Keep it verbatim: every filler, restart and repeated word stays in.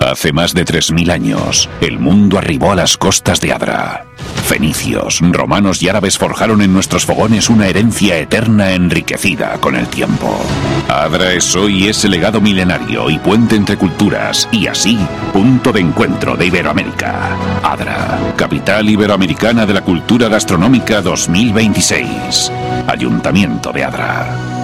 Hace más de tres mil años, el mundo arribó a las costas de Adra. Fenicios, romanos y árabes forjaron en nuestros fogones una herencia eterna enriquecida con el tiempo. Adra es hoy ese legado milenario y puente entre culturas, y así, punto de encuentro de Iberoamérica. Adra, capital iberoamericana de la cultura gastronómica dos mil veintiséis. Ayuntamiento de Adra.